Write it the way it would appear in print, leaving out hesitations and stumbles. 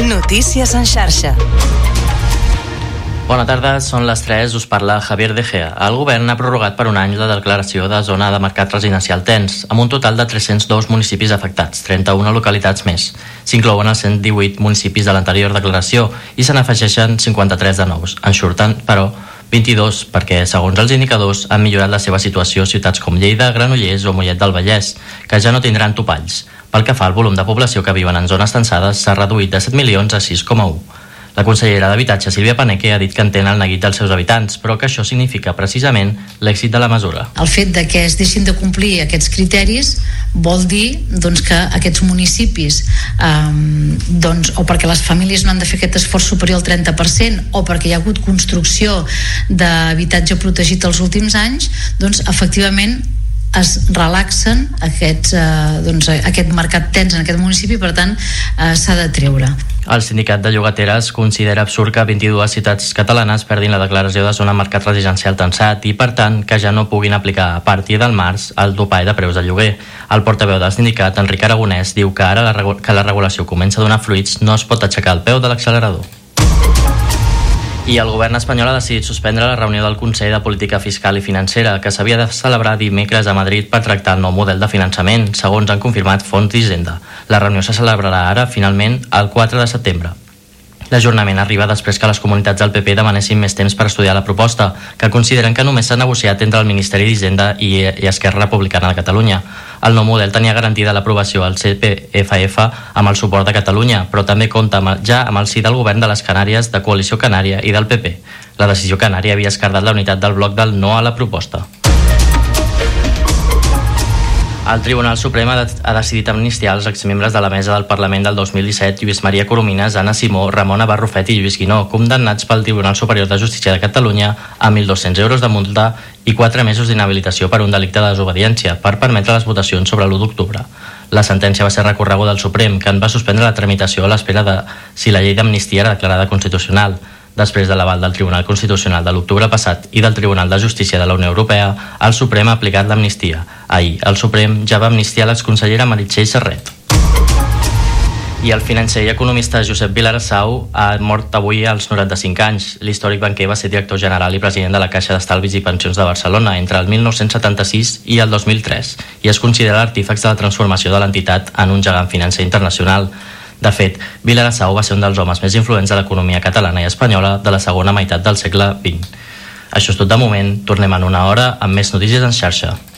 Notícies en xarxa. Bona tarda, són les 3, us parla Javier De Gea. El govern ha prorrogat per un any la declaració de zona de mercat residencial tens, amb un total de 302 municipis afectats, 31 localitats més. S'inclouen els 118 municipis de l'anterior declaració i se n'afegeixen 53 de nous. En surten, però, 22 perquè, segons els indicadors, han millorat la seva situació ciutats com Lleida, Granollers o Mollet del Vallès, que ja no tindran topalls. Pel que fa al volum de població que viuen en zones tensades, s'ha reduït de 7 milions a 6,1. La consellera d'Habitatge, Sílvia Paneque, ha dit que entén el neguit dels seus habitants, però que això significa precisament l'èxit de la mesura. El fet de que es deixin de complir aquests criteris vol dir que aquests municipis, o perquè les famílies no han de fer aquest esforç superior al 30%, o perquè hi ha hagut construcció d'habitatge protegit els últims anys, efectivament es relaxen aquest mercat tens en aquest municipi, per tant s'ha de treure. El sindicat de llogateres considera absurd que 22 ciutats catalanes perdin la declaració de zona de mercat residencial tensat i, per tant, que ja no puguin aplicar a partir del març el topall de preus de lloguer. El portaveu del sindicat, Enric Aragonès, diu que ara que la regulació comença a donar fruits no es pot aixecar el peu de l'accelerador. I el govern espanyol ha decidit suspendre la reunió del Consell de Política Fiscal i Financera, que s'havia de celebrar dimecres a Madrid per tractar el nou model de finançament, segons han confirmat fonts d'Hisenda. La reunió se celebrarà ara, finalment, el 4 de setembre. L'ajornament arriba després que les comunitats del PP demanessin més temps per estudiar la proposta, que consideren que només s'ha negociat entre el Ministeri d'Hisenda i Esquerra Republicana de Catalunya. El nou model tenia garantida l'aprovació al CPFF amb el suport de Catalunya, però també compta ja amb el sí del govern de les Canàries, de Coalició Canària i del PP. La decisió canària havia esquerdat la unitat del bloc del no a la proposta. El Tribunal Suprem ha decidit amnistiar els exmembres de la mesa del Parlament del 2017, Lluís Maria Coromines, Anna Simó, Ramona Barrufet i Lluís Guinó, condemnats pel Tribunal Superior de Justícia de Catalunya a 1.200 euros de multa i 4 mesos d'inhabilitació per un delicte de desobediència per permetre les votacions sobre l'1 d'octubre. La sentència va ser recorreguda al Suprem, que en va suspendre la tramitació a l'espera de si la llei d'amnistia era declarada constitucional. Després de l'aval del Tribunal Constitucional de l'octubre passat i del Tribunal de Justícia de la Unió Europea, el Suprem ha aplicat l'amnistia. Ahir, el Suprem ja va amnistiar l'exconsellera Meritxell Serret. I el financer i economista Josep Vilarsau ha mort avui als 95 anys. L'històric banquer va ser director general i president de la Caixa d'Estalvis i Pensions de Barcelona entre el 1976 i el 2003 i es considera l'artífex de la transformació de l'entitat en un gegant financer internacional. De fet, Vilarsau va ser un dels homes més influents de l'economia catalana i espanyola de la segona meitat del segle XX. Això és tot de moment, tornem en una hora amb més notícies en xarxa.